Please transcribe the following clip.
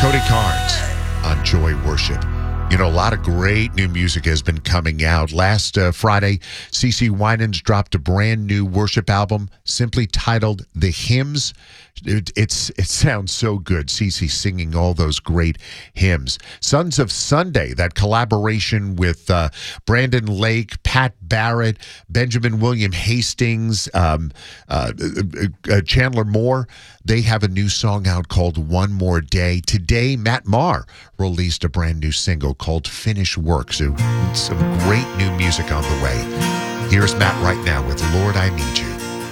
Cody Carnes on Joy Worship. You know, a lot of great new music has been coming out. Last Friday, CeCe Winans dropped a brand new worship album simply titled The Hymns. It sounds so good, CeCe singing all those great hymns. Sons of Sunday, that collaboration with Brandon Lake, Pat Barrett, Benjamin William Hastings, Chandler Moore, they have a new song out called One More Day. Today, Matt Maher released a brand new single called Finish Work. So some great new music on the way. Here's Matt right now with Lord, I Need You.